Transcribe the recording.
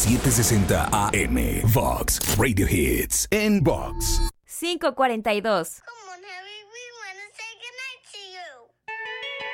760 AM. Vox Radio Hits en Vox. 5:42.